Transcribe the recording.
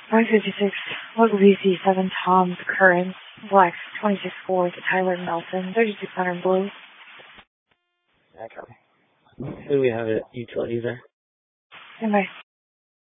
556, local BC 7 Tom's Currents, Black 26-4 to Tyler Nelson, 3600 Blue. Yeah, copy. Who do we have at utilities there? Goodbye.